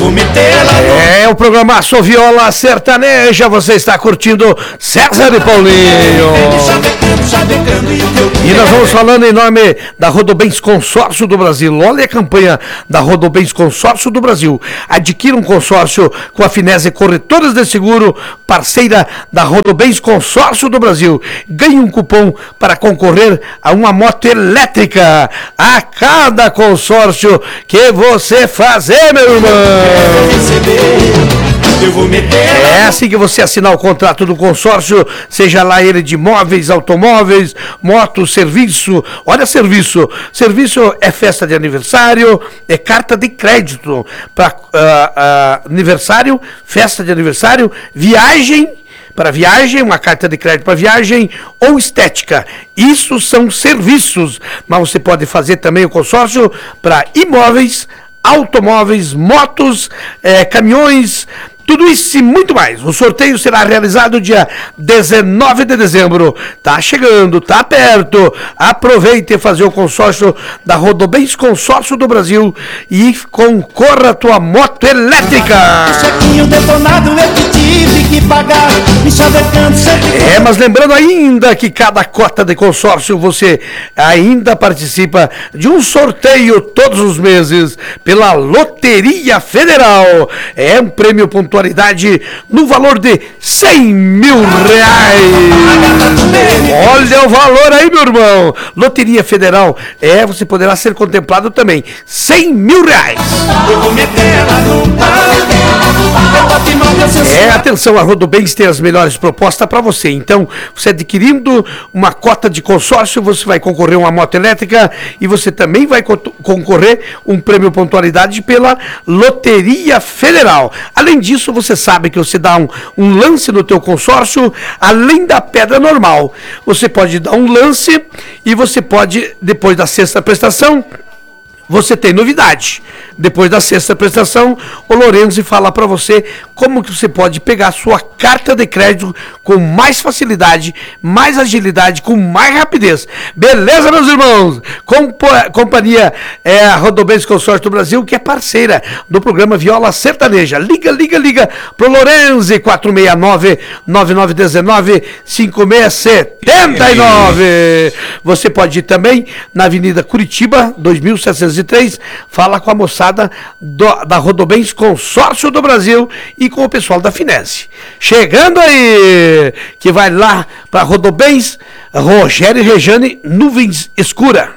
vou meter ela no... É o programa Sou Viola Sertaneja, você está curtindo César e Paulinho. E nós vamos falando em nome da Rodobens Consórcio do Brasil. Olha a campanha da Rodobens Consórcio do Brasil. Adquira um consórcio com a Finese Corretoras de Seguro, parceira da Rodobens Consórcio do Brasil. Ganhe um cupom para concorrer a uma moto elétrica a cada consórcio que você fazer, meu irmão. É assim que você assinar o contrato do consórcio, seja lá ele de móveis, automóveis, motos, serviço. Olha, serviço é festa de aniversário, é carta de crédito para aniversário, festa de aniversário, viagem, uma carta de crédito para viagem ou estética. Isso são serviços, mas você pode fazer também o consórcio para imóveis, automóveis, motos, caminhões, tudo isso e muito mais. O sorteio será realizado dia 19 de dezembro. Tá chegando, tá perto. Aproveite e fazer o consórcio da Rodobens Consórcio do Brasil e concorra a tua moto elétrica. Mas lembrando ainda que cada cota de consórcio você ainda participa de um sorteio todos os meses pela Loteria Federal. É um prêmio pontual no valor de 100 mil reais. Olha o valor aí, meu irmão. Loteria Federal, você poderá ser contemplado também. 100 mil reais. Atenção, a Rodobens tem as melhores propostas para você. Então, você adquirindo uma cota de consórcio, você vai concorrer a uma moto elétrica e você também vai concorrer um prêmio pontualidade pela Loteria Federal. Além disso, você sabe que você dá um lance no teu consórcio, além da pedra normal. Você pode dar um lance e você pode, depois da sexta prestação, você tem novidade. Depois da sexta prestação, o Lorenzi fala para você como que você pode pegar a sua carta de crédito com mais facilidade, mais agilidade, com mais rapidez. Beleza, meus irmãos? Companhia a Rodobens Consórcio do Brasil, que é parceira do programa Viola Sertaneja. Liga pro Lorenzi, 469-9919-5679. Você pode ir também na Avenida Curitiba, 2703, fala com a moçada da Rodobens Consórcio do Brasil e com o pessoal da Finese. Chegando aí, que vai lá para Rodobens, Rogério e Rejane, Nuvens Escura.